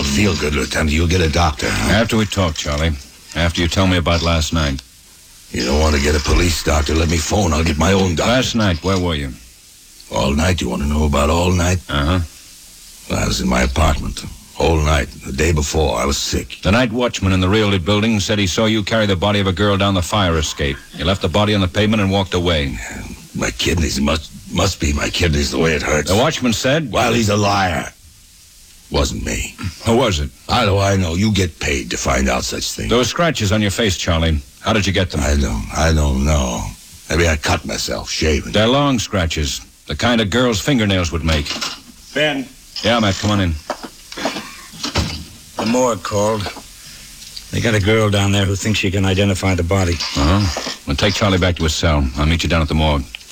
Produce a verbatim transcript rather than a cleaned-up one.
don't feel good, Lieutenant. You'll get a doctor. After we talk, Charlie. After you tell me about last night. You don't want to get a police doctor? Let me phone. I'll get my own doctor. Last night, where were you? All night? You want to know about all night? Uh-huh. Well, I was in my apartment. All night. The day before, I was sick. The night watchman in the Realty building said he saw you carry the body of a girl down the fire escape. You left the body on the pavement and walked away. My kidneys must must be my kidneys the way it hurts. The watchman said... Well, he's a liar. Wasn't me. Who was it? How do I know? You get paid to find out such things. There were scratches on your face, Charlie. How did you get them? I don't, I don't know. Maybe I cut myself, shaving. They're long scratches. The kind a girl's fingernails would make. Ben. Yeah, Matt, come on in. The morgue called. They got a girl down there who thinks she can identify the body. Uh-huh. Well, take Charlie back to his cell. I'll meet you down at the morgue.